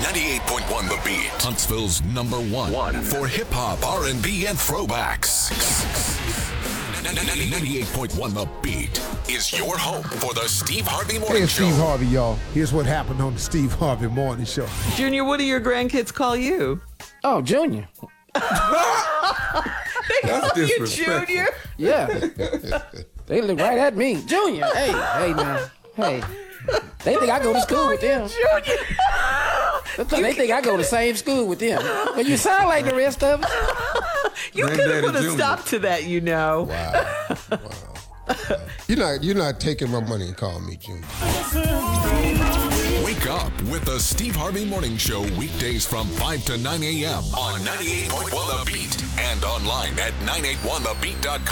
98.1 The Beat. Huntsville's #1 for hip-hop, R&B, and throwbacks. 98.1 The Beat is your home for the Steve Harvey Morning Hey, it's Show. Steve Harvey, y'all. Here's what happened on the Steve Harvey Morning Show. Junior, what do your grandkids call you? Oh, Junior. They call you Junior? Yeah. They look right at me. Junior. Hey now. Hey. They think I go to school with them. Junior. They think I go to the same school with them. But you sound like the rest of us. You could have put a stop to that, you know. Wow. You're not taking my money and calling me Junior. Wake up with the Steve Harvey Morning Show weekdays from 5 to 9 a.m. on 98.1 The Beat and online at 981thebeat.com.